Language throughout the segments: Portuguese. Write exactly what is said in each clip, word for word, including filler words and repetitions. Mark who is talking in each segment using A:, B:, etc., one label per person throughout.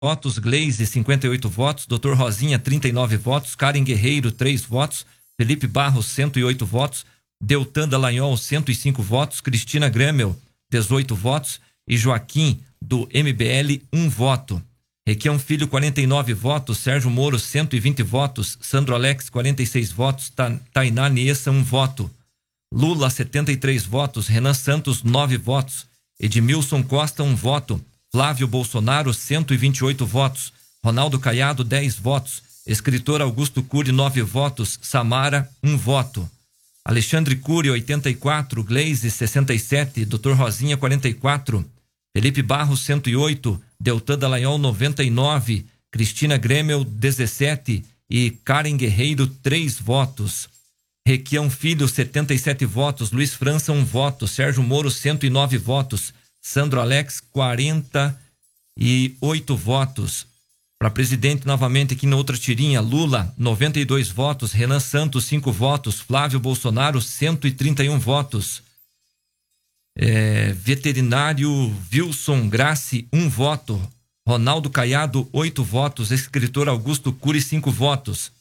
A: votos, Gleise, cinquenta e oito votos, doutor Rosinha, trinta e nove votos, Karen Guerreiro, três votos, Felipe Barros, cento e oito votos, Deltan Dallagnol, cento e cinco votos, Cristina Grêmio, dezoito votos e Joaquim, do M B L, um voto. Requião Filho, quarenta e nove votos, Sérgio Moro, cento e vinte votos, Sandro Alex, quarenta e seis votos, Ta- Tainá Niessa, um voto. Lula, setenta e três votos, Renan Santos, nove votos, Edmilson Costa, um voto, Flávio Bolsonaro, cento e vinte e oito votos, Ronaldo Caiado, dez votos, escritor Augusto Cury, nove votos, Samara, um voto. Alexandre Cury, oitenta e quatro, Gleise, sessenta e sete, doutor Rosinha, quarenta e quatro, Felipe Barros, cento e oito, Deltan Dallagnol, noventa e nove, Cristina Grêmio, dezessete e Karen Guerreiro, três votos. Requião Filho, setenta e sete votos, Luiz França, um voto, Sérgio Moro, cento e nove votos, Sandro Alex, quarenta e oito votos. Para presidente, novamente aqui na outra tirinha, Lula, noventa e dois votos, Renan Santos, cinco votos, Flávio Bolsonaro, cento e trinta e um votos. É, veterinário Wilson Grassi, um voto, Ronaldo Caiado, oito votos, escritor Augusto Cury, cinco votos.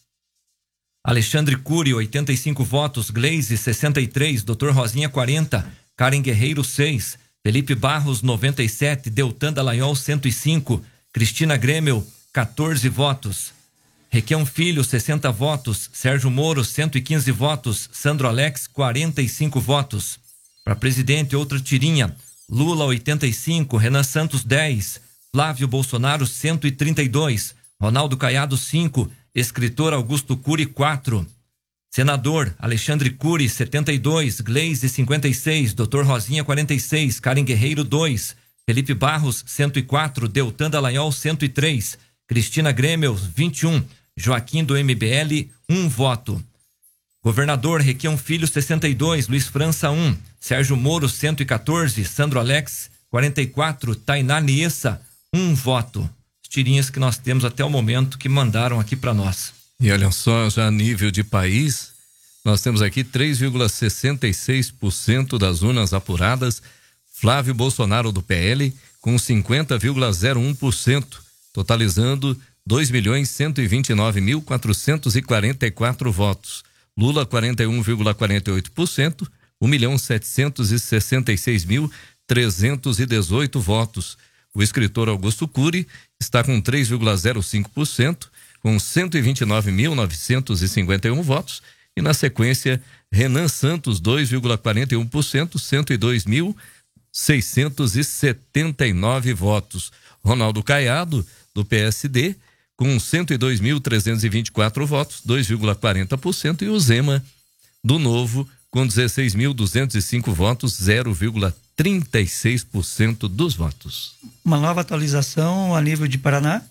A: Alexandre Cury, oitenta e cinco votos, Gleise, sessenta e três, doutor Rosinha, quarenta, Karen Guerreiro, seis, Felipe Barros, noventa e sete, Deltan Dallagnol, cento e cinco, Cristina Grêmio, quatorze votos. Requião Filho, sessenta votos, Sérgio Moro, cento e quinze votos, Sandro Alex, quarenta e cinco votos. Para presidente, outra tirinha, Lula, oitenta e cinco, Renan Santos, dez, Flávio Bolsonaro, cento e trinta e dois, Ronaldo Caiado, cinco, escritor Augusto Cury, quatro. Senador Alexandre Cury, setenta e dois, Gleise, cinquenta e seis, doutor Rosinha, quarenta e seis, Karen Guerreiro, dois, Felipe Barros, cento e quatro, Deltan Dallagnol, cento e três, Cristina Grêmio, vinte e um, Joaquim, do M B L, um voto. Governador Requião Filho, sessenta e dois, Luiz França, um, Sérgio Moro, cento e quatorze, Sandro Alex, quarenta e quatro, Tainá Niessa, um voto. As tirinhas que nós temos até o momento que mandaram aqui para nós.
B: E olha só, já a nível de país, nós temos aqui três vírgula sessenta e seis por cento das urnas apuradas, Flávio Bolsonaro do P L com cinquenta vírgula zero um por cento, totalizando dois milhões cento e vinte e nove mil quatrocentos e quarenta e quatro votos. Lula, quarenta e um vírgula quarenta e oito por cento, um milhão setecentos e sessenta e seis mil trezentos e dezoito votos. O escritor Augusto Cury está com três vírgula zero cinco por cento, com cento e vinte e nove mil novecentos e cinquenta e um votos. E na sequência, Renan Santos, dois vírgula quarenta e um por cento, cento e dois mil seiscentos e setenta e nove votos. Ronaldo Caiado, do P S D, com cento e dois mil trezentos e vinte e quatro votos, dois vírgula quarenta por cento, e o Zema, do Novo, com dezesseis mil duzentos e cinco votos, zero vírgula trinta e seis por cento dos votos.
C: Uma nova atualização a nível de Paraná,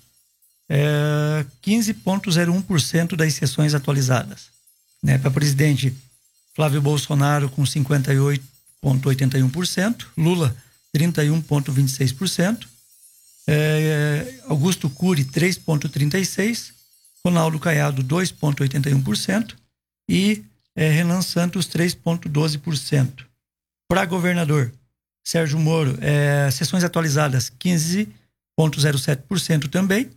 C: é quinze vírgula zero um por cento das sessões atualizadas. Né? Para presidente, Flávio Bolsonaro com cinquenta e oito vírgula oitenta e um por cento, Lula trinta e um vírgula vinte e seis por cento, é, Augusto Cury três vírgula trinta e seis por cento, Ronaldo Caiado dois vírgula oitenta e um por cento e é, Renan Santos três vírgula doze por cento. Para governador, Sérgio Moro, é, sessões atualizadas quinze vírgula zero sete por cento também.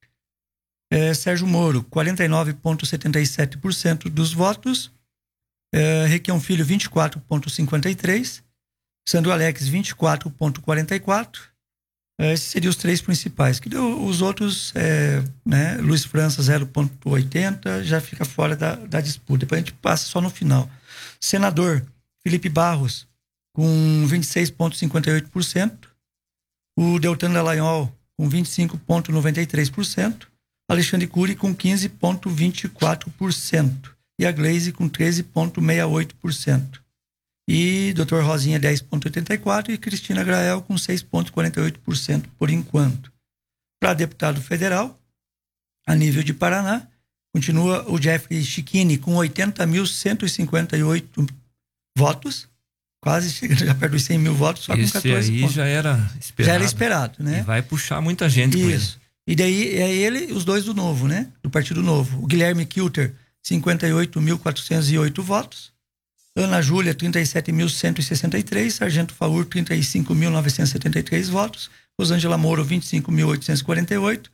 C: É, Sérgio Moro, quarenta e nove vírgula setenta e sete por cento dos votos. É, Requião Filho, vinte e quatro vírgula cinquenta e três por cento. Sandro Alex, vinte e quatro vírgula quarenta e quatro por cento. É, esses seriam os três principais. Que deu, os outros, é, né, Luiz França, zero vírgula oitenta por cento, já fica fora da, da disputa. Depois a gente passa só no final. Senador Felipe Barros, com vinte e seis vírgula cinquenta e oito por cento. O Deltan Dallagnol, com vinte e cinco vírgula noventa e três por cento. Alexandre Cury, com quinze vírgula vinte e quatro por cento. E a Gleise, com treze vírgula sessenta e oito por cento. E doutor Rosinha, dez vírgula oitenta e quatro por cento. E Cristina Grael, com seis vírgula quarenta e oito por cento por enquanto. Para deputado federal, a nível de Paraná, continua o Jeffrey Chiquini, com oitenta mil cento e cinquenta e oito votos. Quase chegando já perto dos cem mil votos, só
A: Esse
C: com quatorze
A: aí
C: pontos.
A: já era esperado.
C: Já era esperado, né?
A: E vai puxar muita gente com
C: isso. E daí é ele e os dois do Novo, né? Do Partido Novo. O Guilherme Kilter, cinquenta e oito mil quatrocentos e oito votos. Ana Júlia, trinta e sete mil cento e sessenta e três. Sargento Faur, trinta e cinco mil novecentos e setenta e três votos. Rosângela Moro, vinte e cinco mil oitocentos e quarenta e oito.